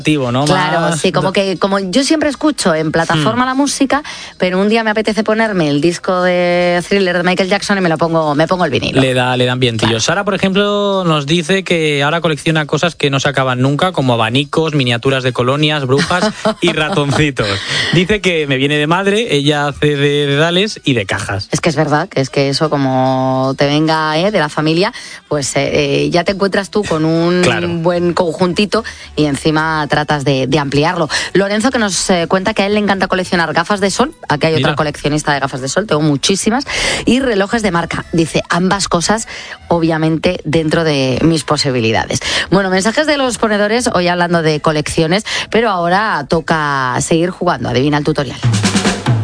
¿no? Claro, sí, como yo siempre escucho en plataforma la música, pero un día me apetece ponerme el disco de Thriller de Michael Jackson y me pongo el vinilo. Le da ambientillo. Claro. Sara, por ejemplo, nos dice que ahora colecciona cosas que no se acaban nunca, como abanicos, miniaturas de colonias, brujas y ratoncitos. Dice que me viene de madre, ella hace de dedales y de cajas. Es que es verdad, que es que eso como te venga de la familia, pues ya te encuentras tú con un buen conjuntito y encima tratas de ampliarlo. Lorenzo, que nos cuenta que a él le encanta coleccionar gafas de sol. Aquí hay otro coleccionista de gafas de sol, tengo muchísimas, y relojes de marca. Dice, ambas cosas obviamente dentro de mis posibilidades. Bueno, mensajes de los ponedores, hoy hablando de colecciones, pero ahora toca seguir jugando. Adivina el tutorial.